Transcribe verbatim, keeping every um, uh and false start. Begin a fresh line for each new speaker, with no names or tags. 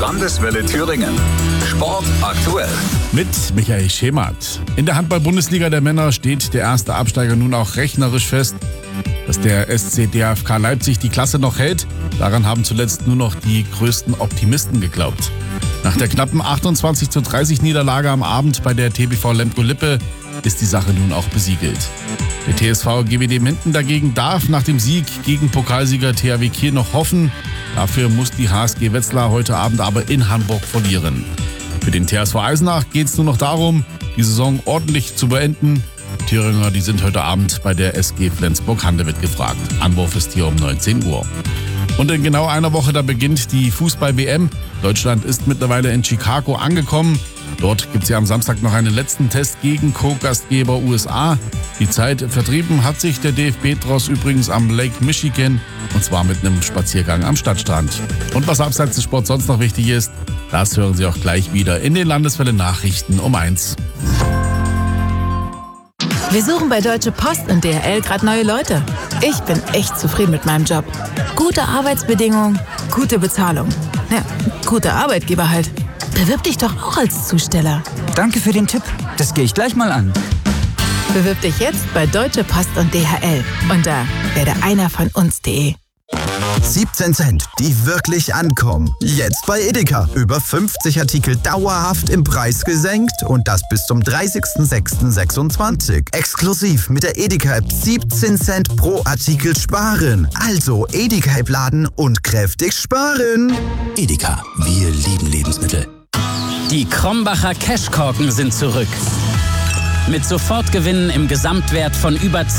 Landeswelle Thüringen. Sport aktuell.
Mit Michael Schemert. In der Handball-Bundesliga der Männer steht der erste Absteiger nun auch rechnerisch fest. Dass der S C D F K Leipzig die Klasse noch hält, daran haben zuletzt nur noch die größten Optimisten geglaubt. Nach der knappen achtundzwanzig zu dreißig Niederlage am Abend bei der T B V Lemgo-Lippe ist die Sache nun auch besiegelt. Der T S V G W D Minden dagegen darf nach dem Sieg gegen Pokalsieger T H W Kiel noch hoffen. Dafür muss die H S G Wetzlar heute Abend aber in Hamburg verlieren. Für den T S V Eisenach geht es nur noch darum, die Saison ordentlich zu beenden. Die Thüringer, die sind heute Abend bei der S G Flensburg-Handewitt gefragt. Anwurf ist hier um neunzehn Uhr. Und in genau einer Woche, da beginnt die Fußball-W M. Deutschland ist mittlerweile in Chicago angekommen. Dort gibt es ja am Samstag noch einen letzten Test gegen Co-Gastgeber U S A. Die Zeit vertrieben hat sich der D F B-Tross übrigens am Lake Michigan, und zwar mit einem Spaziergang am Stadtstrand. Und was abseits des Sports sonst noch wichtig ist, das hören Sie auch gleich wieder in den Landeswelle-Nachrichten um eins.
Wir suchen bei Deutsche Post und D H L gerade neue Leute. Ich bin echt zufrieden mit meinem Job. Gute Arbeitsbedingungen, gute Bezahlung. Ja, gute Arbeitgeber halt. Bewirb dich doch auch als Zusteller.
Danke für den Tipp. Das gehe ich gleich mal an.
Bewirb dich jetzt bei Deutsche Post und D H L unter werde einer von uns punkt de.
siebzehn Cent, die wirklich ankommen. Jetzt bei Edeka. Über fünfzig Artikel dauerhaft im Preis gesenkt und das bis zum dreißigsten sechsten sechsundzwanzig. Exklusiv mit der Edeka-App siebzehn Cent pro Artikel sparen. Also Edeka-App laden und kräftig sparen.
Edeka, wir lieben Lebensmittel.
Die Krombacher Cashkorken sind zurück. Mit Sofortgewinnen im Gesamtwert von über